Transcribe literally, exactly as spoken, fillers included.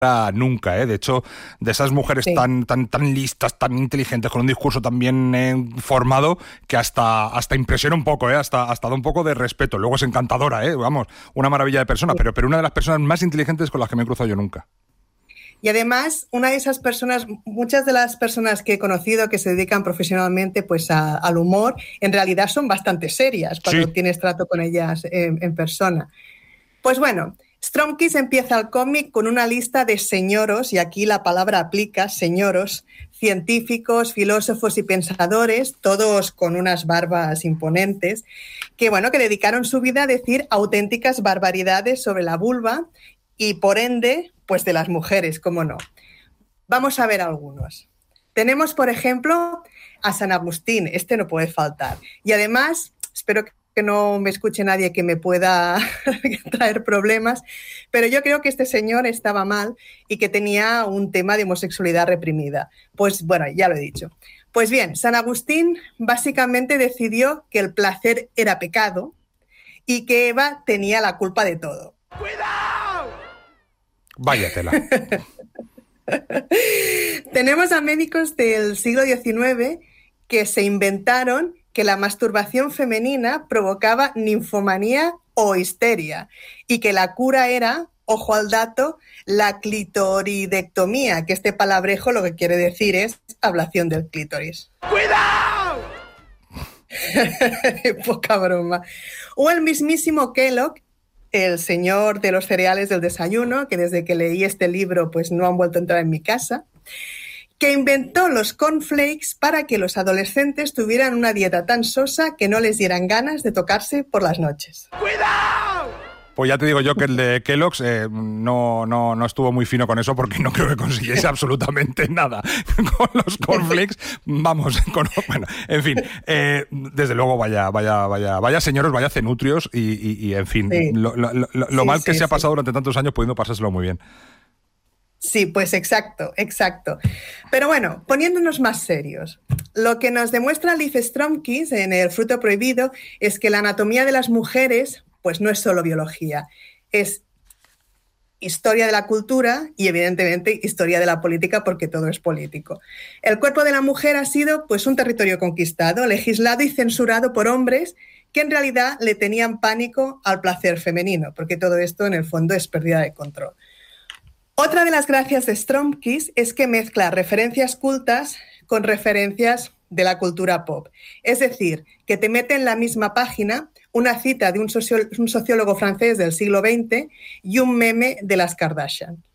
nunca, ¿eh? De hecho, de esas mujeres Sí. tan, tan, tan listas, tan inteligentes, con un discurso tan bien eh, formado, que hasta, hasta impresiona un poco, ¿eh? Hasta, hasta da un poco de respeto. Luego es encantadora, ¿eh? Vamos, una maravilla de persona, Sí. pero, pero una de las personas más inteligentes con las que me he cruzado yo nunca. Y además, una de esas personas, muchas de las personas que he conocido que se dedican profesionalmente pues, a, al humor, en realidad son bastante serias cuando Sí. tienes trato con ellas en, en persona. Pues bueno, Stromkis empieza el cómic con una lista de señoros, y aquí la palabra aplica, señoros, científicos, filósofos y pensadores, todos con unas barbas imponentes, que, bueno, que dedicaron su vida a decir auténticas barbaridades sobre la vulva y, por ende, pues de las mujeres, cómo no. Vamos a ver algunos. Tenemos, por ejemplo, a San Agustín, este no puede faltar. Y además, espero que no me escuche nadie que me pueda traer problemas, pero yo creo que este señor estaba mal y que tenía un tema de homosexualidad reprimida. Pues bueno, ya lo he dicho. Pues bien, San Agustín básicamente decidió que el placer era pecado y que Eva tenía la culpa de todo. Vaya tela. Tenemos a médicos del siglo diecinueve que se inventaron que la masturbación femenina provocaba ninfomanía o histeria y que la cura era, ojo al dato, la clitoridectomía, que este palabrejo lo que quiere decir es ablación del clítoris. ¡Cuidado! Poca broma. O el mismísimo Kellogg, el señor de los cereales del desayuno, que desde que leí este libro pues no han vuelto a entrar en mi casa, que inventó los cornflakes para que los adolescentes tuvieran una dieta tan sosa que no les dieran ganas de tocarse por las noches. ¡Cuidado! Pues ya te digo yo que el de Kellogg's eh, no, no, no estuvo muy fino con eso, porque no creo que consiguiese absolutamente nada con los cornflakes. Vamos, con, bueno, en fin, eh, desde luego vaya, vaya, vaya, vaya señoros, vaya cenutrios y, y, y en fin, Sí. lo, lo, lo, lo Sí, mal que sí, se ha sí. pasado durante tantos años pudiendo pasárselo muy bien. Sí, pues exacto, exacto. Pero bueno, poniéndonos más serios, lo que nos demuestra Leif Stromkis en El fruto prohibido es que la anatomía de las mujeres pues no es solo biología, es historia de la cultura y evidentemente historia de la política, porque todo es político. El cuerpo de la mujer ha sido pues un territorio conquistado, legislado y censurado por hombres que en realidad le tenían pánico al placer femenino, porque todo esto en el fondo es pérdida de control. Otra de las gracias de Stromkis es que mezcla referencias cultas con referencias de la cultura pop. Es decir, que te mete en la misma página una cita de un, socio- un sociólogo francés del siglo veinte y un meme de las Kardashian.